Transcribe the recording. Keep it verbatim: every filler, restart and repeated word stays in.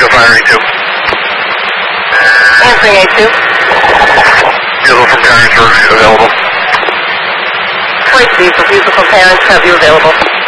Eagle firing two. Answering A two. Diesel from parents are available. Choice diesel, diesel from parents, have you available.